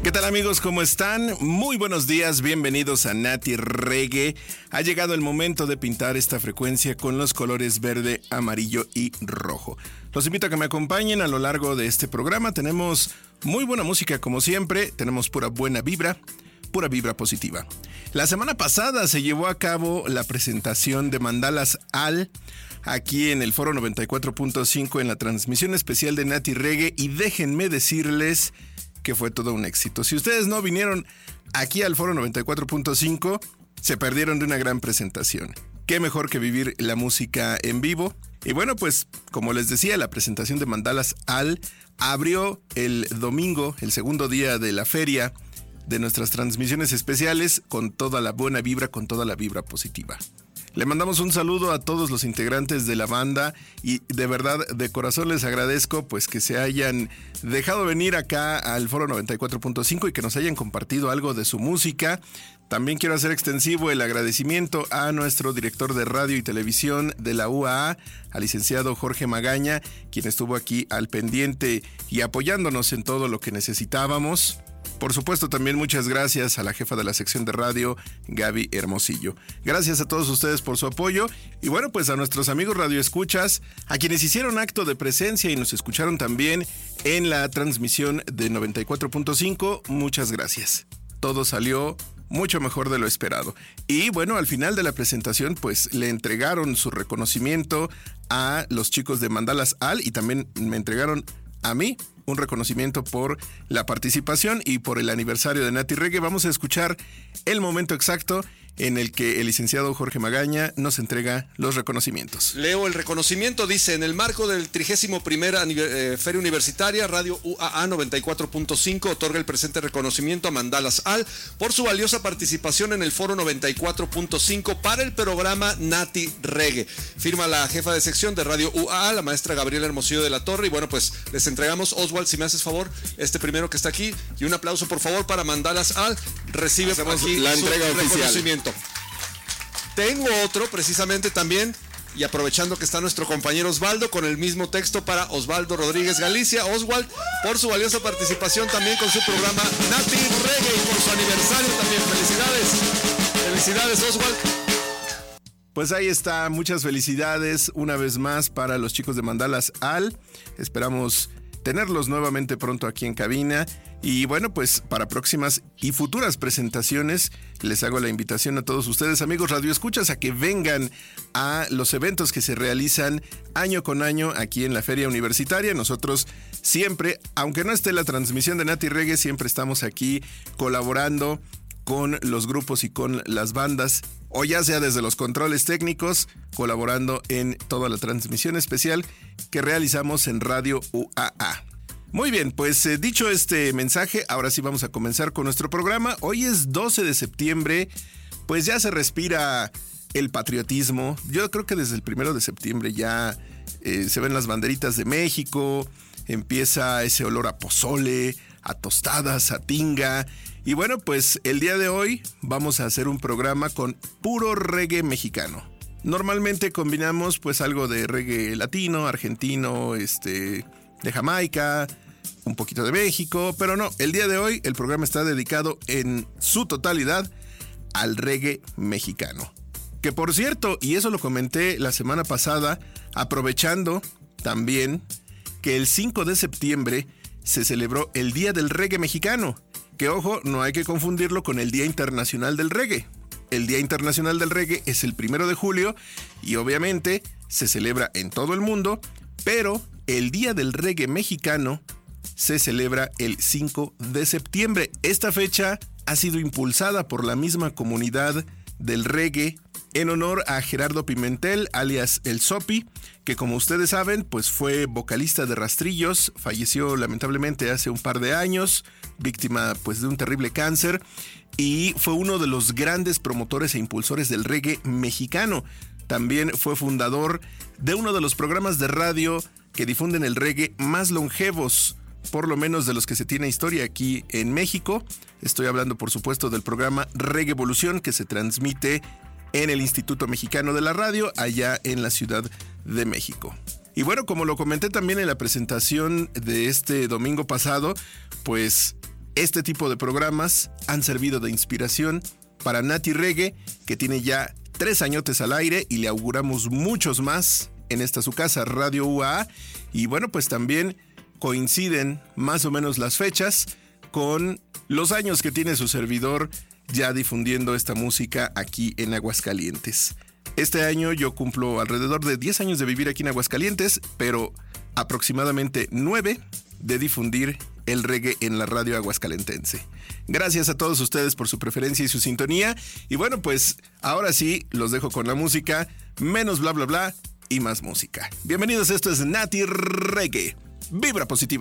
¿Qué tal amigos? ¿Cómo están? Muy buenos días, bienvenidos a Nati Reggae. Ha llegado el momento de pintar esta frecuencia con los colores verde, amarillo y rojo. Los invito a que me acompañen a lo largo de este programa. Tenemos muy buena música como siempre, tenemos pura vibra positiva. La semana pasada se llevó a cabo la presentación de Mandalas Al aquí en el Foro 94.5 en la transmisión especial de Nati Reggae, y déjenme decirles que fue todo un éxito. Si ustedes no vinieron aquí al Foro 94.5, se perdieron de una gran presentación. Qué mejor que vivir la música en vivo. Y bueno, pues como les decía, la presentación de Mandalas Al abrió el domingo, el segundo día de la feria de nuestras transmisiones especiales, con toda la buena vibra, con toda la vibra positiva. Le mandamos un saludo a todos los integrantes de la banda y de verdad, de corazón les agradezco pues que se hayan dejado venir acá al Foro 94.5 y que nos hayan compartido algo de su música. También quiero hacer extensivo el agradecimiento a nuestro director de radio y televisión de la UAA, al licenciado Jorge Magaña, quien estuvo aquí al pendiente y apoyándonos en todo lo que necesitábamos. Por supuesto, también muchas gracias a la jefa de la sección de radio, Gaby Hermosillo. Gracias a todos ustedes por su apoyo. Y bueno, pues a nuestros amigos radioescuchas, a quienes hicieron acto de presencia y nos escucharon también en la transmisión de 94.5, muchas gracias. Todo salió mucho mejor de lo esperado. Y bueno, al final de la presentación, pues le entregaron su reconocimiento a los chicos de Mandalas Al y también me entregaron a mí un reconocimiento por la participación y por el aniversario de Nati Reggae. Vamos a escuchar el momento exacto en el que el licenciado Jorge Magaña nos entrega los reconocimientos. Leo el reconocimiento, dice: en el marco del 31ª Feria Universitaria, Radio UAA 94.5 otorga el presente reconocimiento a Mandalas Al por su valiosa participación en el Foro 94.5 para el programa Nati Reggae. Firma la jefa de sección de Radio UAA, la maestra Gabriela Hermosillo de la Torre, y bueno, pues les entregamos, Oswald, si me haces favor, este primero que está aquí, y un aplauso por favor para Mandalas Al. Recibe aquí la entrega su oficial. Reconocimiento. Tengo otro precisamente también, y aprovechando que está nuestro compañero Osvaldo, con el mismo texto para Osvaldo Rodríguez Galicia. Oswald, por su valiosa participación también con su programa Nati Reggae y por su aniversario también. Felicidades Oswald. Pues ahí está, muchas felicidades una vez más para los chicos de Mandalas Al. Esperamos tenerlos nuevamente pronto aquí en cabina. Y bueno, pues para próximas y futuras presentaciones les hago la invitación a todos ustedes, amigos radioescuchas, a que vengan a los eventos que se realizan año con año aquí en la Feria Universitaria. Nosotros siempre, aunque no esté la transmisión de Nati Reggae, siempre estamos aquí colaborando con los grupos y con las bandas, o ya sea desde los controles técnicos, colaborando en toda la transmisión especial que realizamos en Radio UAA. Muy bien, pues dicho este mensaje, ahora sí vamos a comenzar con nuestro programa. Hoy es 12 de septiembre, pues ya se respira el patriotismo. Yo creo que desde el 1 de septiembre ya se ven las banderitas de México, empieza ese olor a pozole, a tostadas, a tinga. Y bueno, pues el día de hoy vamos a hacer un programa con puro reggae mexicano. Normalmente combinamos pues algo de reggae latino, argentino, de Jamaica, un poquito de México, pero no, el día de hoy el programa está dedicado en su totalidad al reggae mexicano. Que por cierto, y eso lo comenté la semana pasada, aprovechando también que el 5 de septiembre se celebró el Día del Reggae Mexicano, que ojo, no hay que confundirlo con el Día Internacional del Reggae. El Día Internacional del Reggae es el 1 de julio y obviamente se celebra en todo el mundo, pero el Día del Reggae Mexicano se celebra el 5 de septiembre. Esta fecha ha sido impulsada por la misma comunidad del reggae en honor a Gerardo Pimentel, alias El Sopi, que como ustedes saben, pues fue vocalista de Rastrillos, falleció lamentablemente hace un par de años, víctima pues de un terrible cáncer, y fue uno de los grandes promotores e impulsores del reggae mexicano. También fue fundador de uno de los programas de radio que difunden el reggae más longevos, por lo menos de los que se tiene historia aquí en México. Estoy hablando, por supuesto, del programa Reggae Evolución, que se transmite en el Instituto Mexicano de la Radio, allá en la Ciudad de México. Y bueno, como lo comenté también en la presentación de este domingo pasado, pues este tipo de programas han servido de inspiración para Nati Reggae, que tiene ya 3 añotes al aire y le auguramos muchos más en esta su casa, Radio UAA. Y bueno, pues también coinciden más o menos las fechas con los años que tiene su servidor ya difundiendo esta música aquí en Aguascalientes. Este año yo cumplo alrededor de 10 años de vivir aquí en Aguascalientes, pero aproximadamente 9 de difundir el reggae en la radio aguascalentense. Gracias a todos ustedes por su preferencia y su sintonía. Y bueno, pues ahora sí los dejo con la música, menos bla bla bla y más música. Bienvenidos, esto es Nati Reggae. Vibra positiva.